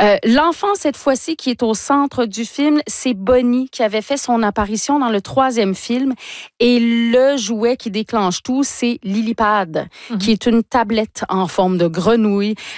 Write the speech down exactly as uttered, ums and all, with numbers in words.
Euh, l'enfant, cette fois-ci, qui est au centre du film, c'est Bonnie, qui avait fait son apparition dans le troisième film. Et le jouet qui déclenche tout, c'est Lilipad, mm-hmm. qui est une tablette en forme de grenouille